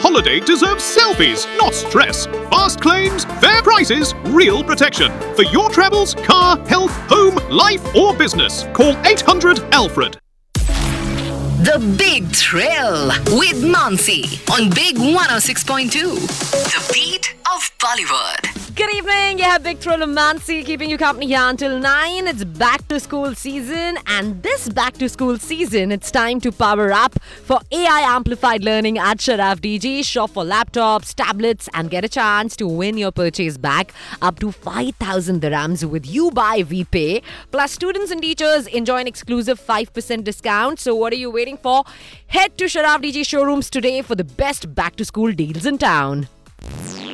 holiday deserves selfies, not stress. Fast claims, fair prices, real protection. For your travels, car, health, home, life or business, call 800 Alfred. The Big Thrill with Mansi on Big 106.2. The beat of Bollywood. Good evening. You have Big Thrill of Mansi keeping you company here until 9. It's back to school season, and this back to school season, it's time to power up for AI amplified learning at Sharaf DG. Shop for laptops, tablets, and get a chance to win your purchase back up to 5,000 dirhams with You Buy We Pay. Plus, students and teachers enjoy an exclusive 5% discount. So, what are you waiting for? Head to Sharaf DG showrooms today for the best back to school deals in town.